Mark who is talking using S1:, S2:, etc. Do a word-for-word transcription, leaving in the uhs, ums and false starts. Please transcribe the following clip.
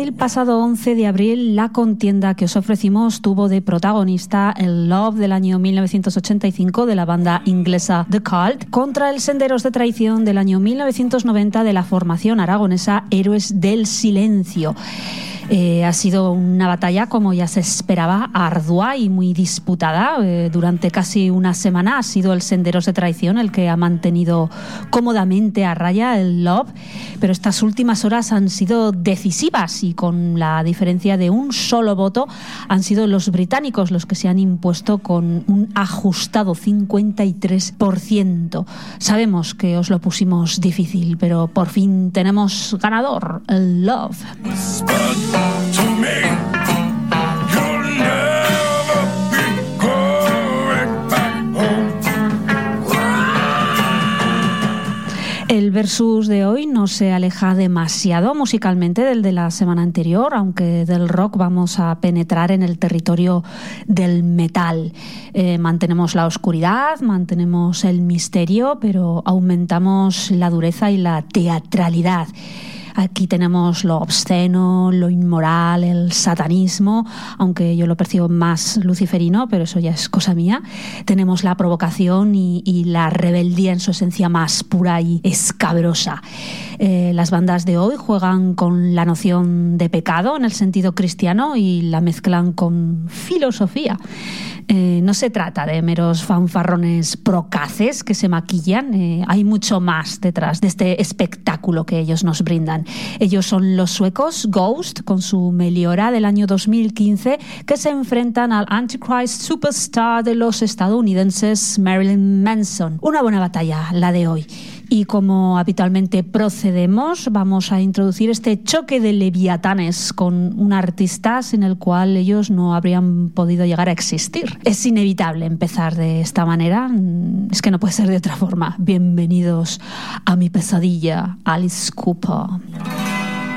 S1: El pasado once de abril, la contienda que os ofrecimos tuvo de protagonista el Love del año mil novecientos ochenta y cinco de la banda inglesa The Cult contra el Senderos de Traición del año mil novecientos noventa de la formación aragonesa Héroes del Silencio. Eh, ha sido una batalla, como ya se esperaba, ardua y muy disputada. Eh, durante casi una semana ha sido el Senderos de Traición el que ha mantenido cómodamente a raya el Love, pero estas últimas horas han sido decisivas y con la diferencia de un solo voto han sido los británicos los que se han impuesto con un ajustado cincuenta y tres por ciento. Sabemos que os lo pusimos difícil, pero por fin tenemos ganador, el Love. To me, you'll never be going back home. El versus de hoy no se aleja demasiado musicalmente del de la semana anterior, aunque del rock vamos a penetrar en el territorio del metal. Eh, mantenemos la oscuridad, mantenemos el misterio, pero aumentamos la dureza y la teatralidad. Aquí tenemos lo obsceno, lo inmoral, el satanismo, aunque yo lo percibo más luciferino, pero eso ya es cosa mía. Tenemos la provocación y, y la rebeldía en su esencia más pura y escabrosa. Eh, las bandas de hoy juegan con la noción de pecado en el sentido cristiano y la mezclan con filosofía. Eh, no se trata de meros fanfarrones procaces que se maquillan, eh, hay mucho más detrás de este espectáculo que ellos nos brindan. Ellos son los suecos Ghost, con su Meliora del año dos mil quince, que se enfrentan al Antichrist Superstar de los estadounidenses Marilyn Manson. Una buena batalla la de hoy. Y como habitualmente procedemos, vamos a introducir este choque de leviatanes con un artista sin el cual ellos no habrían podido llegar a existir. Es inevitable empezar de esta manera, es que no puede ser de otra forma. Bienvenidos a mi pesadilla, Alice Cooper.